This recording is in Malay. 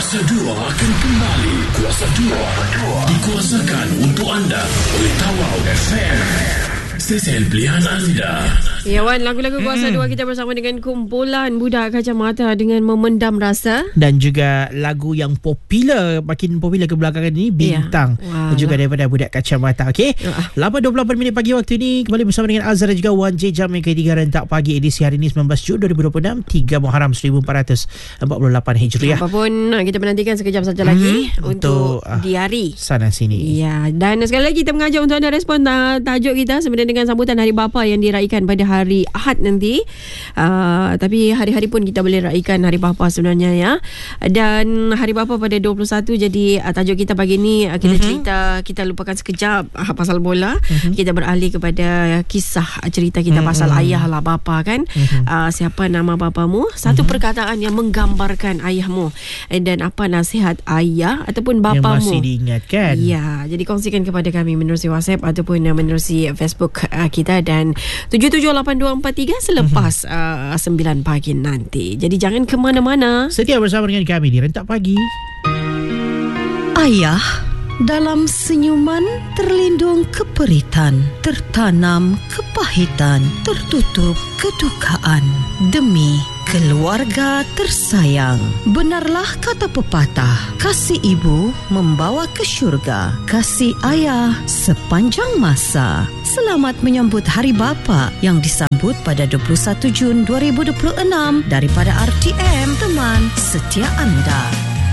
Kuasa 2 akan kembali. Kuasa 2 dikuasakan untuk anda oleh Tawau FM, stesen pilihan anda. Ya Wan, lagu-lagu Kuasa 2 kita bersama dengan kumpulan Budak Kacamata dengan Memendam Rasa. Dan juga lagu yang popular, makin popular kebelakangan ini, Bintang. Dan juga daripada Budak Kacamata. Okey, 8.28 minit pagi waktu ini. Kembali bersama dengan Azhar dan juga Wan J. Jam yang ketiga rentak pagi edisi hari ini 19 Jun 2026, 3 Muharram 1448 Hijriah. Apapun, kita menantikan sekejap saja lagi untuk diari sana sini. Ya, dan sekali lagi kita mengajak untuk anda respon tajuk kita sebenarnya dengan sambutan Hari Bapa yang diraikan pada hari Ahad nanti. Tapi hari-hari pun kita boleh raikan Hari Bapa sebenarnya ya. Dan Hari Bapa pada 21, jadi tajuk kita pagi ni kita cerita, kita lupakan sekejap pasal bola. Kita beralih kepada kisah cerita kita pasal ayah lah, bapa kan. Siapa nama bapamu? Satu perkataan yang menggambarkan ayahmu, dan apa nasihat ayah ataupun bapamu yang masih diingatkan. Ya, jadi kongsikan kepada kami menerusi WhatsApp ataupun menerusi Facebook kita, dan 778243 selepas 9 pagi nanti. Jadi jangan ke mana-mana. Setia bersama dengan kami di Rentak Pagi. Ayah, dalam senyuman terlindung keperitan, tertanam kepahitan, tertutup kedukaan demi keluarga tersayang. Benarlah kata pepatah, kasih ibu membawa ke syurga, kasih ayah sepanjang masa. Selamat menyambut Hari Bapa yang disambut pada 21 Jun 2026 daripada RTM, teman setia anda.